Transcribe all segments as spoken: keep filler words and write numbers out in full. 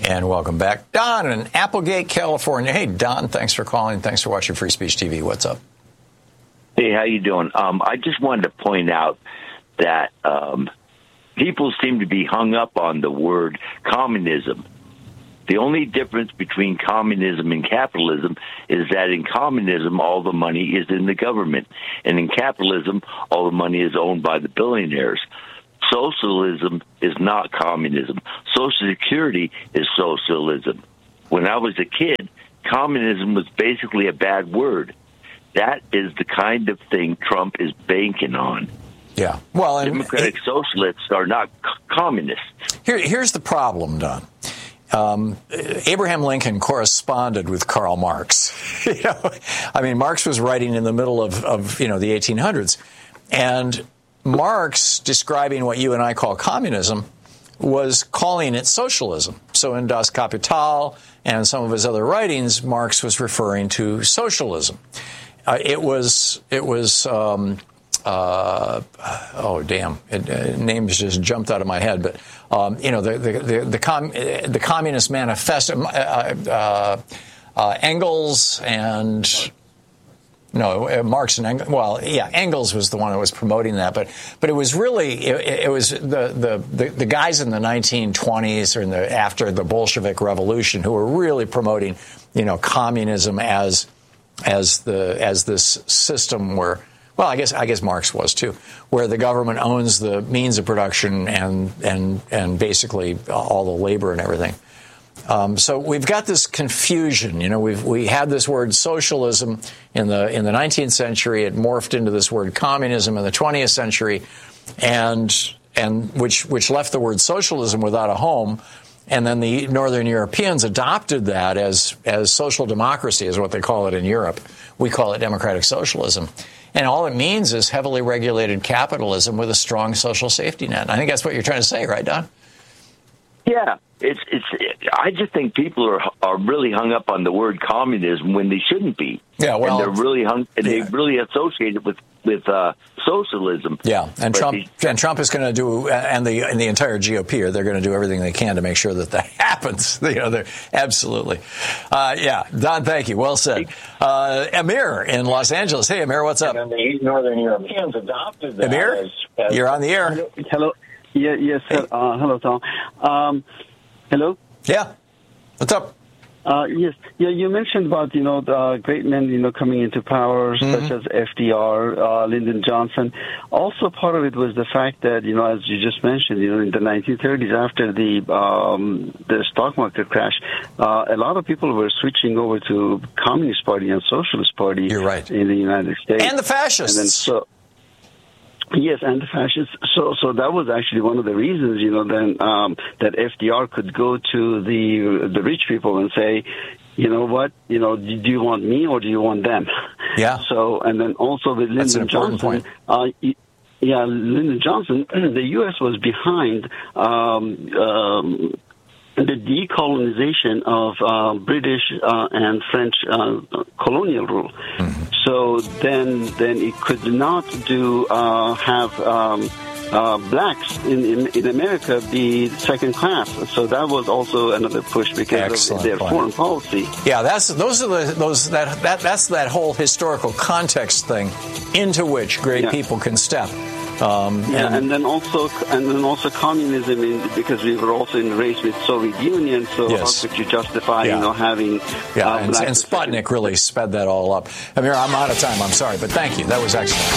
And welcome back. Don in Applegate, California. Hey, Don, thanks for calling. Thanks for watching Free Speech T V. What's up? Hey, how you doing? Um, I just wanted to point out that um, people seem to be hung up on the word communism. The only difference between communism and capitalism is that in communism, all the money is in the government. And in capitalism, all the money is owned by the billionaires. Socialism is not communism. Social Security is socialism. When I was a kid, communism was basically a bad word. That is the kind of thing Trump is banking on. Yeah. Well, and Democratic socialists are not c- communists. Here, here's the problem, Don. Um, Abraham Lincoln corresponded with Karl Marx. you know, I mean, Marx was writing in the middle of, of you know the eighteen hundreds, and Marx, describing what you and I call communism, was calling it socialism. So in Das Kapital and some of his other writings, Marx was referring to socialism. Uh, it was it was. Um, Uh, oh, damn. It, uh, names just jumped out of my head. But, um, you know, the the the, the, com, the Communist Manifesto, uh, uh, uh, Engels and, no, uh, Marx and Engels. Well, yeah, Engels was the one that was promoting that. But but it was really, it, it was the, the, the, the guys in the nineteen twenties or in the after the Bolshevik Revolution who were really promoting, you know, communism as as the as this system where, well, I guess I guess Marx was too, where the government owns the means of production and and and basically all the labor and everything. Um, so we've got this confusion. You know, we've we had this word socialism in the in the nineteenth century. It morphed into this word communism in the twentieth century, and and which which left the word socialism without a home. And then the Northern Europeans adopted that as as social democracy, is what they call it in Europe. We call it democratic socialism. And all it means is heavily regulated capitalism with a strong social safety net. And I think that's what you're trying to say, right, Don? Yeah, it's it's. I just think people are are really hung up on the word communism when they shouldn't be. Yeah, well, and they're really hung. And yeah. they really associate it with with uh, socialism. Yeah, and but Trump the, and Trump is going to do, and the and the entire G O P are they're going to do everything they can to make sure that that happens. You know, they're absolutely. Uh, yeah, Don, thank you. Well said. Uh, Amir in Los Angeles. Hey, Amir, what's up? And the Northern Europeans adopted that. Amir, as, as you're on the air. Hello. hello. Yeah, yes, hey. uh, hello, Tom. Um, hello? Yeah. What's up? Uh, yes. Yeah, you mentioned about, you know, the great men, you know, coming into power, mm-hmm. such as F D R, uh, Lyndon Johnson. Also, part of it was the fact that, you know, as you just mentioned, you know, in the nineteen thirties, after the um, the stock market crash, uh, a lot of people were switching over to Communist Party and Socialist Party. You're right. In the United States. And the fascists. And then so... Yes, and the fascists. So, so that was actually one of the reasons, you know, then um, that F D R could go to the the rich people and say, you know what, you know, do you want me or do you want them? Yeah. So, and then also with That's an Lyndon important Johnson, point. uh, yeah, Lyndon Johnson, the U S was behind. Um, um, the decolonization of uh, British uh, and French uh, colonial rule. Mm-hmm. So then, then it could not do uh, have um, uh, blacks in, in in America be second class. So that was also another push because Excellent of their point. foreign policy. Yeah, that's those are the those that that that's that whole historical context thing into which great Yeah. people can step. Um, yeah, and, and then also, and then also communism, in, because we were also in the race with Soviet Union. So Yes. how could you justify, Yeah. you know, having? yeah, uh, and, black and Sputnik really sped that all up. Amir, I'm out of time. I'm sorry, but thank you. That was excellent.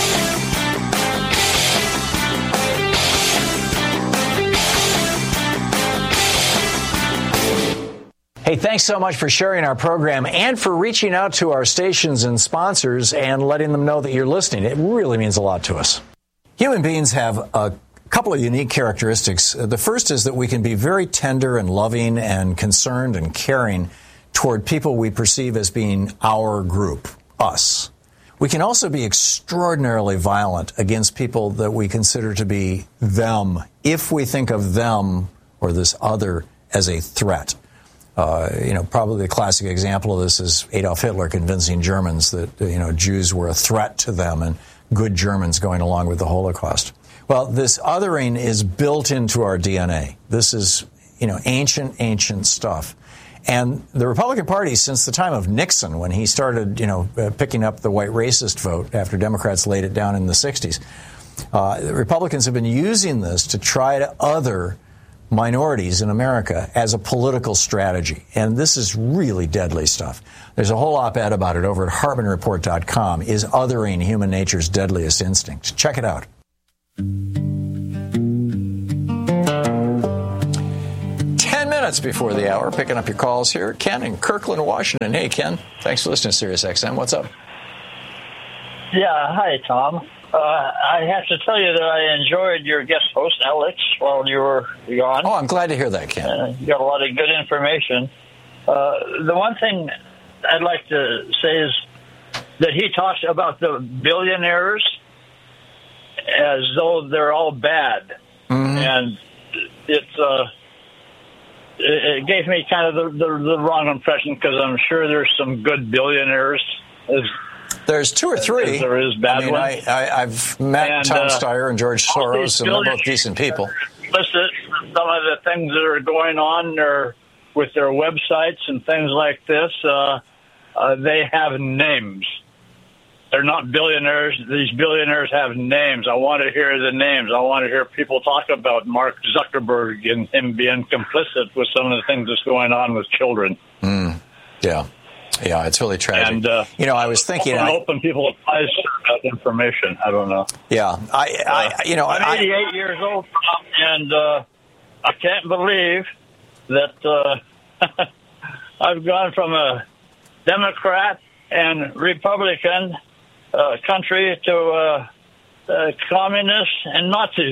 Hey, thanks so much for sharing our program and for reaching out to our stations and sponsors and letting them know that you're listening. It really means a lot to us. Human beings have a couple of unique characteristics. The first is that we can be very tender and loving and concerned and caring toward people we perceive as being our group, us. We can also be extraordinarily violent against people that we consider to be them, if we think of them or this other as a threat. Uh, you know, probably the classic example of this is Adolf Hitler convincing Germans that, you know, Jews were a threat to them and good Germans going along with the Holocaust. Well, this othering is built into our D N A. This is you know, ancient, ancient stuff. And the Republican Party, since the time of Nixon, when he started, you know, uh, picking up the white racist vote after Democrats laid it down in the sixties, uh, the Republicans have been using this to try to other minorities in America as a political strategy. And this is really deadly stuff. There's a whole op-ed about it over at Hartman Report dot com. Is othering human nature's deadliest instinct? Check it out. Minutes before the hour, picking up your calls here. Ken in Kirkland, Washington. Hey, Ken. Thanks for listening to Sirius X M. What's up? Yeah, hi, Tom. Uh, I have to tell you that I enjoyed your guest host, Alex, while you were gone. Oh, I'm glad to hear that, Ken. Uh, you got a lot of good information. Uh, the one thing I'd like to say is that he talks about the billionaires as though they're all bad. Mm-hmm. And it's... Uh, It gave me kind of the, the, the wrong impression because I'm sure there's some good billionaires. As, there's two or three. As there is bad I mean, ones. I, I, I've met and, Tom uh, Steyer and George Soros, and they're both decent people. Listen, some of the things that are going on there with their websites and things like this, uh, uh, they have names. They're not billionaires. These billionaires have names. I want to hear the names. I want to hear people talk about Mark Zuckerberg and him being complicit with some of the things that's going on with children. Mm, yeah. Yeah, it's really tragic. And, uh, you know, I was thinking... I I, open people's eyes to that information. I don't know. Yeah. I, I you know... I'm I, eighty-eight years old, and uh, I can't believe that uh, I've gone from a Democrat and Republican... Uh, country to uh, uh, communists and Nazis.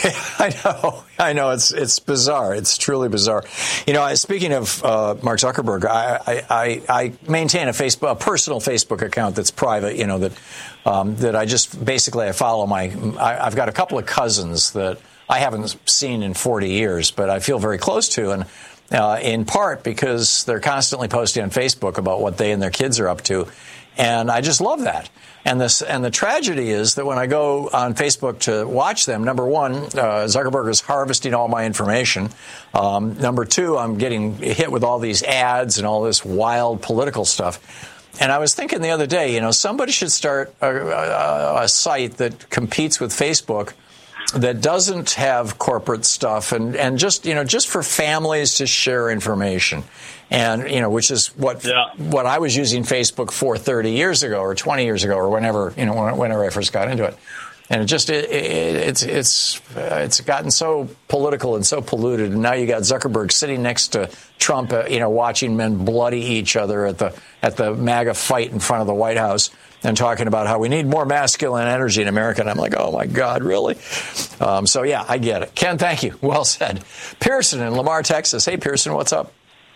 I know, I know. It's it's bizarre. It's truly bizarre. You know, I, speaking of uh, Mark Zuckerberg, I, I, I maintain a Facebook, a personal Facebook account that's private. You know that um, that I just basically I follow my. I, I've got a couple of cousins that I haven't seen in forty years, but I feel very close to, and uh, in part because they're constantly posting on Facebook about what they and their kids are up to, and I just love that. And this, and the tragedy is that when I go on Facebook to watch them, number one, uh, Zuckerberg is harvesting all my information. Um, number two, I'm getting hit with all these ads and all this wild political stuff. And I was thinking the other day, you know, somebody should start a, a, a site that competes with Facebook that doesn't have corporate stuff and, and just, you know, just for families to share information. And, you know, which is what yeah. what I was using Facebook for thirty years ago or twenty years ago or whenever, you know, whenever I first got into it. And it just it, it, it's it's uh, it's gotten so political and so polluted. And now you got Zuckerberg sitting next to Trump, uh, you know, watching men bloody each other at the at the MAGA fight in front of the White House and talking about how we need more masculine energy in America. And I'm like, oh, my God, really? Um, so, yeah, I get it. Ken, thank you. Well said. Pearson in Lamar, Texas. Hey, Pearson, what's up?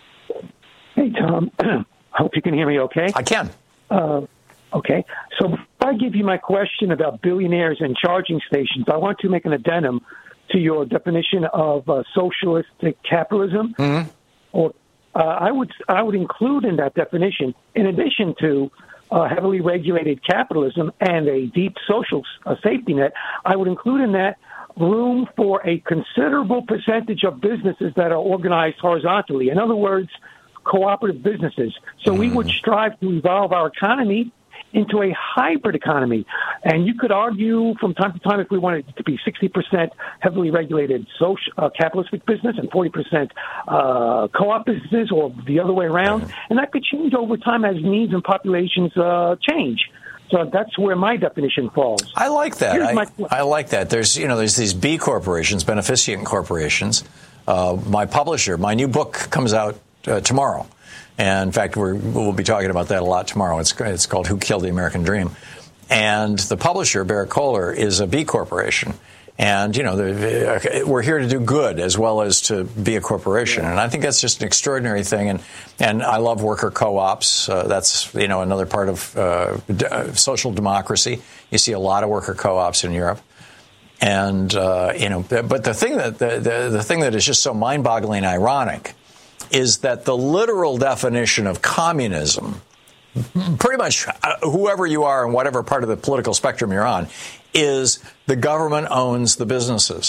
Hey, Tom. Hope you can hear me okay. I can. Uh, okay. So before I give you my question about billionaires and charging stations, I want to make an addendum to your definition of uh, socialistic capitalism. Mm-hmm. Or uh, I would I would include in that definition, in addition to uh, heavily regulated capitalism and a deep social uh, safety net, I would include in that room for a considerable percentage of businesses that are organized horizontally. In other words, cooperative businesses. So mm. we would strive to evolve our economy into a hybrid economy. And you could argue from time to time if we wanted it to be sixty percent heavily regulated social, uh, capitalistic business and forty percent uh, co-op businesses or the other way around. Mm. And that could change over time as needs and populations uh, change. So that's where my definition falls. I like that. I, my... I like that. There's, you know, there's these B corporations, beneficent corporations. Uh, my publisher, my new book comes out uh, tomorrow. And in fact, we're, we'll be talking about that a lot tomorrow. It's, it's called Who Killed the American Dream? And the publisher, Barrett Kohler, is a B corporation. And, you know, we're here to do good as well as to be a corporation. And I think that's just an extraordinary thing. And and I love worker co-ops. Uh, that's, you know, another part of uh, d- social democracy. You see a lot of worker co-ops in Europe. And, uh, you know, but the thing that the, the, the thing that is just so mind-boggling ironic is that the literal definition of communism, pretty much whoever you are and whatever part of the political spectrum you're on, is the government owns the businesses.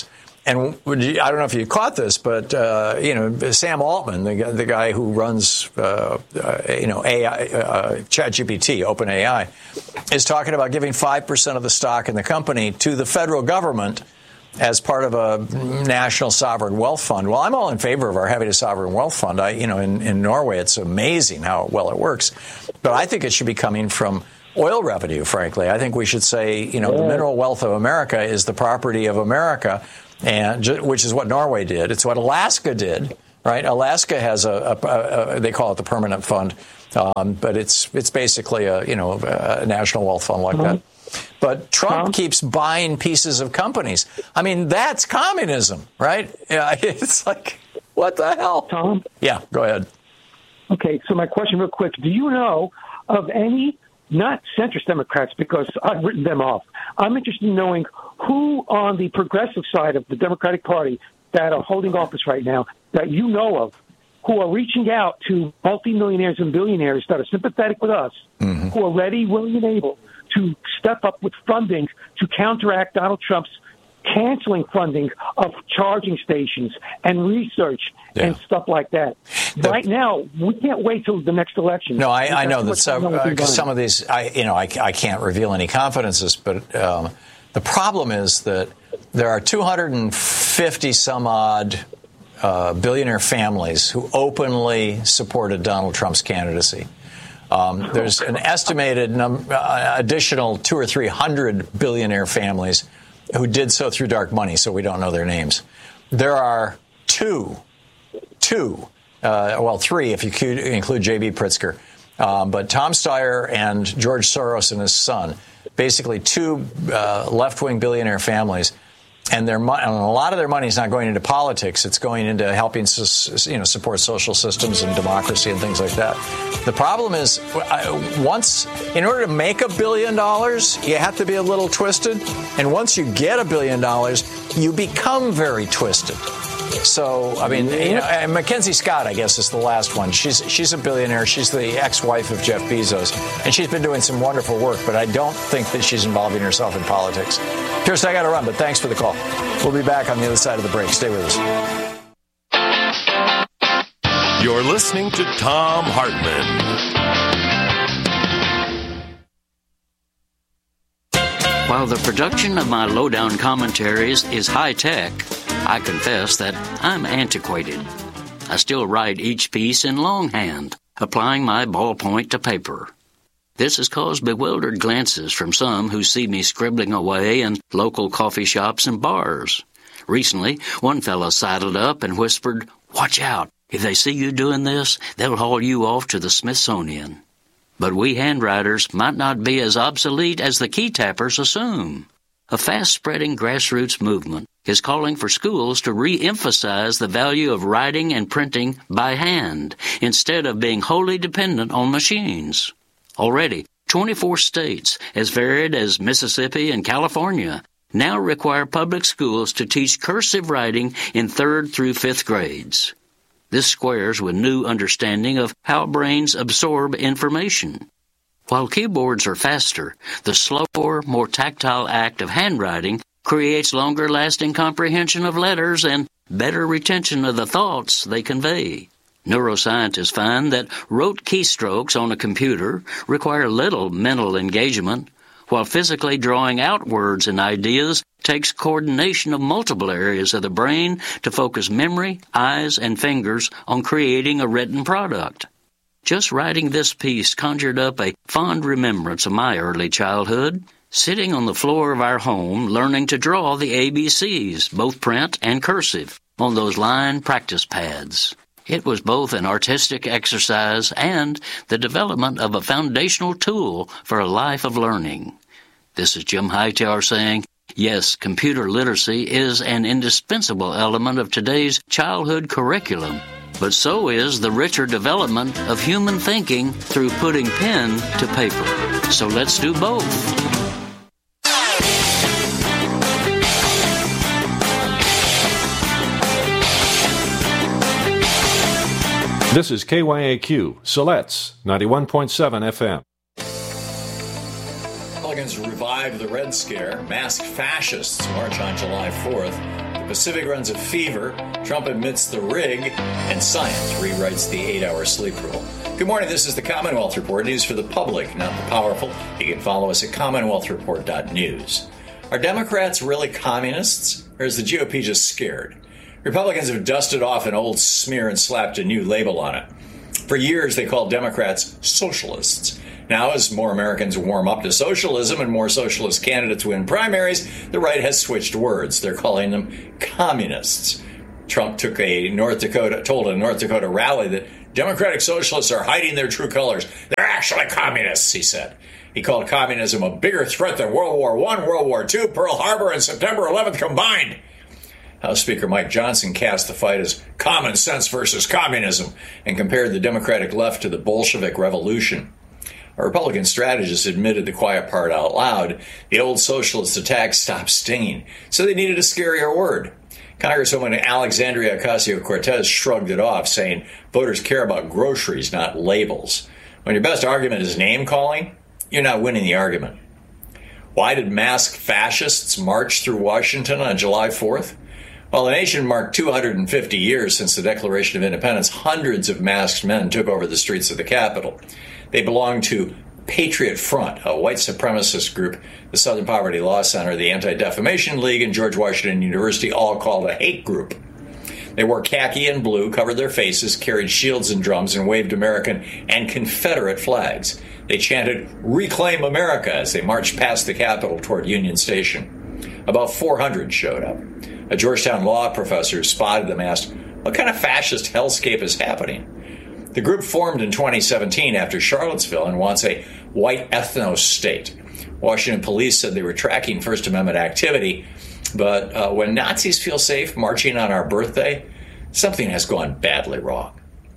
And I don't know if you caught this, but uh, you know, Sam Altman, the, the guy who runs uh, uh, you know A I, uh, ChatGPT, OpenAI, is talking about giving five percent of the stock in the company to the federal government as part of a national sovereign wealth fund. Well, I'm all in favor of our having a sovereign wealth fund. I, you know, in, in Norway, it's amazing how well it works, but I think it should be coming from oil revenue. Frankly, I think we should say, you know, yeah. the mineral wealth of America is the property of America. And which is what Norway did. It's what Alaska did, right? Alaska has a, a, a they call it the permanent fund, um, but it's it's basically a you know a national wealth fund like that. But Trump keeps buying pieces of companies. I mean, that's communism, right? Yeah, it's like, what the hell? Tom? Yeah, go ahead. Okay, so my question real quick. Do you know of any, not centrist Democrats, because I've written them off. I'm interested in knowing who on the progressive side of the Democratic Party that are holding office right now that you know of who are reaching out to multimillionaires and billionaires that are sympathetic with us, mm-hmm. who are ready, willing, and able to step up with funding to counteract Donald Trump's canceling funding of charging stations and research yeah. and stuff like that. The, right now, we can't wait till the next election. No, I, I know that some, uh, some of these, I, you know, I, I can't reveal any confidences, but um, the problem is that there are two hundred fifty some odd uh, billionaire families who openly supported Donald Trump's candidacy. Um, there's an estimated num- uh, additional two or three hundred billionaire families who did so through dark money, so we don't know their names. There are two, two, uh, well, three if you include J B. Pritzker, um, but Tom Steyer and George Soros and his son, basically two uh, left-wing billionaire families, and their mo- and a lot of their money is not going into politics. It's going into helping you know support social systems and democracy and things like that. The problem is, once in order to make a billion dollars, you have to be a little twisted, and once you get a billion dollars, you become very twisted. So, I mean, you know, and Mackenzie Scott, I guess, is the last one. She's she's a billionaire. She's the ex-wife of Jeff Bezos, and she's been doing some wonderful work, but I don't think that she's involving herself in politics. Kirsten, I got to run, but thanks for the call. We'll be back on the other side of the break. Stay with us. You're listening to Thom Hartmann. While the production of my lowdown commentaries is high-tech, I confess that I'm antiquated. I still write each piece in longhand, applying my ballpoint to paper. This has caused bewildered glances from some who see me scribbling away in local coffee shops and bars. Recently, one fellow sidled up and whispered, "Watch out. If they see you doing this, they'll haul you off to the Smithsonian." But we handwriters might not be as obsolete as the key tappers assume. A fast-spreading grassroots movement is calling for schools to re-emphasize the value of writing and printing by hand instead of being wholly dependent on machines. Already, twenty-four states, as varied as Mississippi and California, now require public schools to teach cursive writing in third through fifth grades. This squares with new understanding of how brains absorb information. While keyboards are faster, the slower, more tactile act of handwriting creates longer-lasting comprehension of letters and better retention of the thoughts they convey. Neuroscientists find that rote keystrokes on a computer require little mental engagement, while physically drawing out words and ideas takes coordination of multiple areas of the brain to focus memory, eyes, and fingers on creating a written product. Just writing this piece conjured up a fond remembrance of my early childhood, sitting on the floor of our home learning to draw the A B Cs, both print and cursive, on those line practice pads. It was both an artistic exercise and the development of a foundational tool for a life of learning. This is Jim Hightower saying, yes, computer literacy is an indispensable element of today's childhood curriculum, but so is the richer development of human thinking through putting pen to paper. So let's do both. This is K Y A Q, Siletz, ninety-one point seven F M. Republicans revive the Red Scare. Masked fascists march on July fourth. The The Pacific runs a fever. Trump admits the rig. And science rewrites the eight-hour sleep rule. Good morning. This is the Commonwealth Report. News for the public, not the powerful. You can follow us at commonwealth report dot news. Are Democrats really communists? Or is the G O P just scared? Republicans have dusted off an old smear and slapped a new label on it. For years, they called Democrats socialists. Now, as more Americans warm up to socialism and more socialist candidates win primaries, the right has switched words. They're calling them communists. Trump took a North Dakota, told a North Dakota rally that Democratic socialists are hiding their true colors. They're actually communists, he said. He called communism a bigger threat than World War One, World War Two, Pearl Harbor, and September eleventh combined. House Speaker Mike Johnson cast the fight as common sense versus communism and compared the Democratic left to the Bolshevik Revolution. A Republican strategist admitted the quiet part out loud. The old socialist attack stopped stinging, so they needed a scarier word. Congresswoman Alexandria Ocasio-Cortez shrugged it off, saying voters care about groceries, not labels. When your best argument is name-calling, you're not winning the argument. Why did masked fascists march through Washington on July fourth? While the nation marked two hundred fifty years since the Declaration of Independence, hundreds of masked men took over the streets of the Capitol. They belonged to Patriot Front, a white supremacist group the Southern Poverty Law Center, the Anti-Defamation League, and George Washington University all called a hate group. They wore khaki and blue, covered their faces, carried shields and drums, and waved American and Confederate flags. They chanted, "Reclaim America," as they marched past the Capitol toward Union Station. About four hundred showed up. A Georgetown law professor who spotted them asked, "What kind of fascist hellscape is happening?" The group formed in twenty seventeen after Charlottesville and wants a white ethno state. Washington police said they were tracking First Amendment activity, but uh, when Nazis feel safe marching on our birthday, something has gone badly wrong.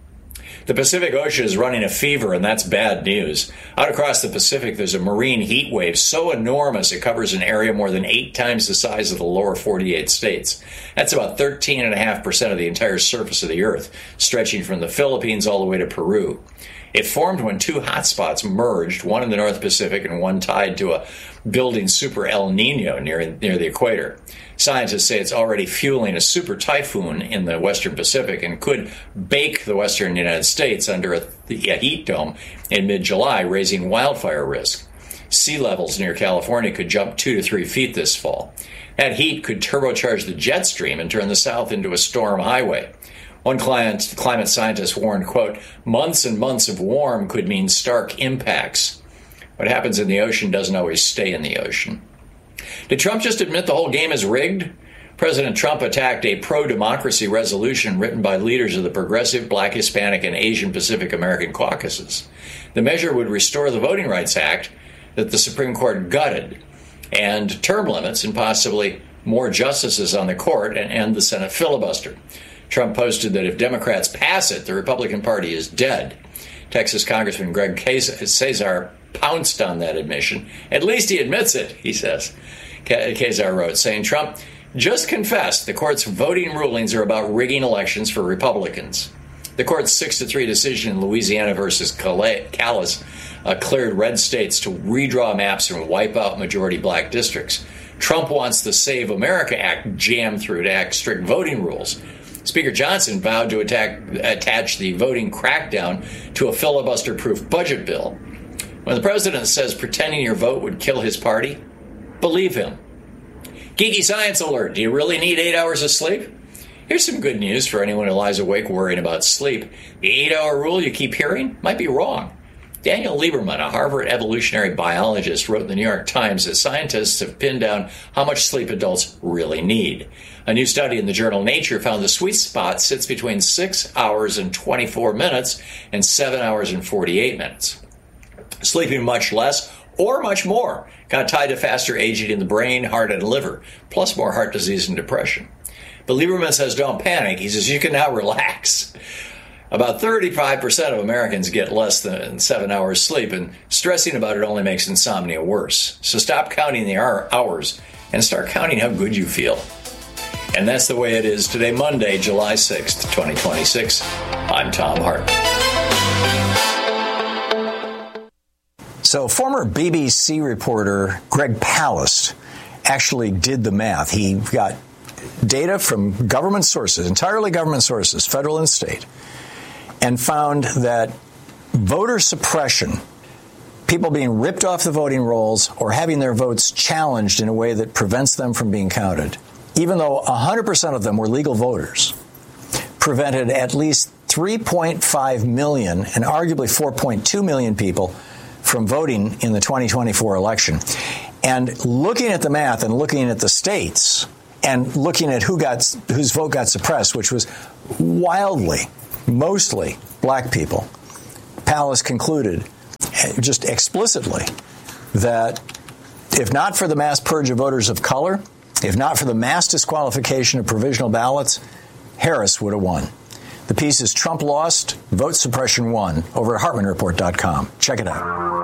The Pacific Ocean is running a fever, and that's bad news. Out across the Pacific, there's a marine heat wave so enormous it covers an area more than eight times the size of the lower forty-eight states. That's about thirteen point five percent of the entire surface of the Earth, stretching from the Philippines all the way to Peru. It formed when two hotspots merged, one in the North Pacific and one tied to a building super El Nino near, near the equator. Scientists say it's already fueling a super typhoon in the Western Pacific and could bake the western United States under a, a heat dome in mid-July, raising wildfire risk. Sea levels near California could jump two to three feet this fall. That heat could turbocharge the jet stream and turn the South into a storm highway. One client, climate scientist warned, quote, months and months of warm could mean stark impacts. What happens in the ocean doesn't always stay in the ocean. Did Trump just admit the whole game is rigged? President Trump attacked a pro-democracy resolution written by leaders of the Progressive, Black, Hispanic, and Asian Pacific American caucuses. The measure would restore the Voting Rights Act that the Supreme Court gutted, and term limits and possibly more justices on the court, and end the Senate filibuster. Trump posted that if Democrats pass it, the Republican Party is dead. Texas Congressman Greg Casar pounced on that admission. At least he admits it, he says. Casar wrote, saying, Trump just confessed the court's voting rulings are about rigging elections for Republicans. The court's six to three decision in Louisiana versus Callis uh, cleared red states to redraw maps and wipe out majority black districts. Trump wants the Save America Act jammed through to act strict voting rules. Speaker Johnson vowed to attack, attach the voting crackdown to a filibuster-proof budget bill. When the president says pretending your vote would kill his party, believe him. Geeky science alert. Do you really need eight hours of sleep? Here's some good news for anyone who lies awake worrying about sleep. The eight-hour rule you keep hearing might be wrong. Daniel Lieberman, a Harvard evolutionary biologist, wrote in the New York Times that scientists have pinned down how much sleep adults really need. A new study in the journal Nature found the sweet spot sits between six hours and twenty-four minutes and seven hours and forty-eight minutes. Sleeping much less or much more got tied to faster aging in the brain, heart, and liver, plus more heart disease and depression. But Lieberman says don't panic. He says you can now relax. About thirty-five percent of Americans get less than seven hours sleep, and stressing about it only makes insomnia worse. So stop counting the hours and start counting how good you feel. And that's the way it is today, Monday, July sixth, twenty twenty-six. I'm Tom Hartman. So former B B C reporter Greg Palast actually did the math. He got data from government sources, entirely government sources, federal and state, and found that voter suppression, people being ripped off the voting rolls or having their votes challenged in a way that prevents them from being counted, even though one hundred percent of them were legal voters, prevented at least three point five million and arguably four point two million people from voting in the twenty twenty-four election. And looking at the math and looking at the states and looking at who got whose vote got suppressed, which was wildly, mostly black people, Pallas concluded just explicitly that if not for the mass purge of voters of color, if not for the mass disqualification of provisional ballots, Harris would have won. The piece is Trump Lost, Vote Suppression Won, over at Hartmann Report dot com. Check it out.